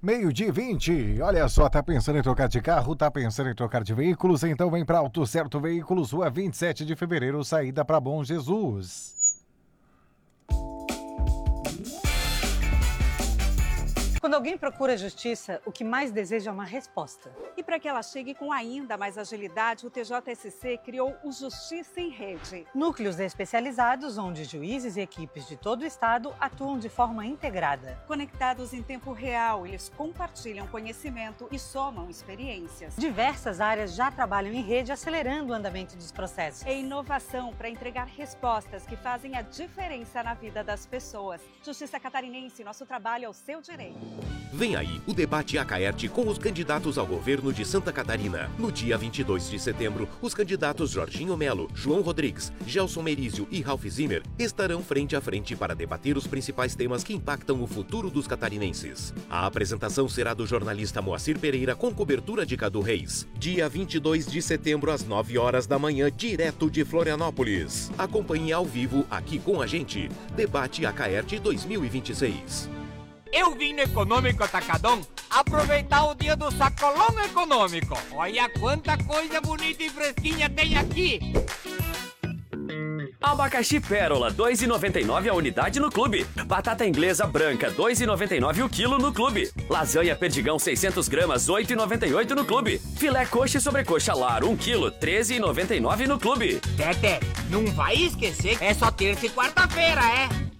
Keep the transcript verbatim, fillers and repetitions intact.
Meio-dia e vinte. Olha só, tá pensando em trocar de carro, tá pensando em trocar de veículos? Então vem pra Auto Certo Veículos, Rua vinte e sete de fevereiro, saída pra Bom Jesus. Quando alguém procura justiça, o que mais deseja é uma resposta. E para que ela chegue com ainda mais agilidade, o T J S C criou o Justiça em Rede. Núcleos especializados onde juízes e equipes de todo o estado atuam de forma integrada. Conectados em tempo real, eles compartilham conhecimento e somam experiências. Diversas áreas já trabalham em rede, acelerando o andamento dos processos. É inovação para entregar respostas que fazem a diferença na vida das pessoas. Justiça Catarinense, nosso trabalho é o seu direito. Vem aí o debate Acaerte com os candidatos ao governo de Santa Catarina. No dia vinte e dois de setembro, os candidatos Jorginho Melo, João Rodrigues, Gelson Merizio e Ralph Zimmer estarão frente a frente para debater os principais temas que impactam o futuro dos catarinenses. A apresentação será do jornalista Moacir Pereira com cobertura de Cadu Reis. Dia vinte e dois de setembro, às nove horas da manhã, direto de Florianópolis. Acompanhe ao vivo aqui com a gente. Debate Acaerte dois mil e vinte e seis. Eu vim no Econômico Atacadão aproveitar o dia do sacolão econômico. Olha quanta coisa bonita e fresquinha tem aqui. Abacaxi Pérola, dois reais e noventa e nove centavos a unidade no clube. Batata inglesa branca, dois reais e noventa e nove centavos o quilo no clube. Lasanha Perdigão seiscentos gramas, oito reais e noventa e oito centavos no clube. Filé coxa e sobrecoxa lar, um quilo, treze reais e noventa e nove centavos no clube. Tete, não vai esquecer, é só terça e quarta-feira, é?